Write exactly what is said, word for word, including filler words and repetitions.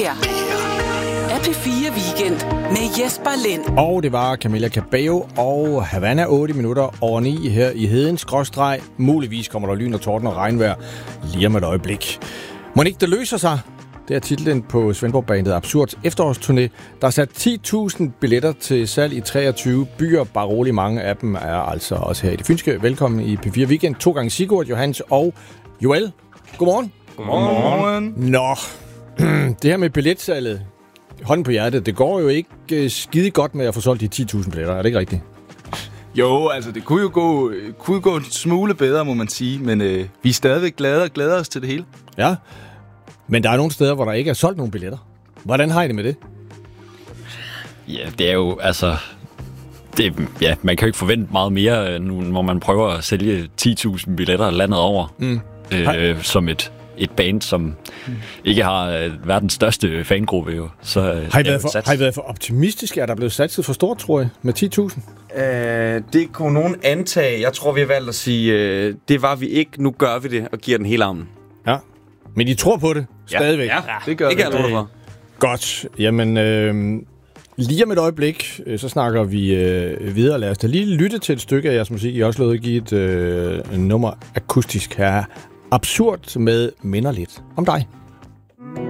her er P fire Weekend med Jesper Lind. Og det var Camilla Cabello og Havana otte minutter over ni her i Hedens skråstreg. Muligvis kommer der lyn og torden og regnvejr lige om et øjeblik. Må ikke det løser sig? Det er titlen på Svendborg-bandet Absurds efterårsturné. Der er sat ti tusind billetter til salg i treogtyve byer. Bare roligt, mange af dem er altså også her i det fynske. Velkommen i P fire Weekend. To gange Sigurd, Johans og Joel. Godmorgen. Godmorgen. Nå, det her med billetsalget, hånden på hjertet, det går jo ikke uh, skide godt med at få solgt de ti tusind billetter. Er det ikke rigtigt? Jo, altså det kunne jo gå, kunne gå en smule bedre, må man sige. Men øh, vi er stadigvæk glade og glæder os til det hele. Ja, men der er nogle steder, hvor der ikke er solgt nogen billetter. Hvordan har I det med det? Ja, det er jo, altså... Det, ja, man kan jo ikke forvente meget mere, nu, når man prøver at sælge ti tusind billetter landet over. Mm. Øh, som et, et band, som mm. ikke har øh, verdens største fangruppe. Jo. Så, øh, har, I været for, har I været for optimistiske? Er der blevet satset for stort, tror jeg, med ti tusind? Øh, det kunne nogen antage. Jeg tror, vi har valgt at sige, øh, det var vi ikke. Nu gør vi det og giver den hele armen. Ja, men I tror på det stadigvæk? Ja, ja. Det gør det. Det kan jeg for. Godt. Jamen, øh, lige om et øjeblik, øh, så snakker vi øh, videre. Lad os da lige lytte til et stykke af jeres musik. I har også lovet at give et øh, nummer akustisk her. Absurd med minder lidt om dig.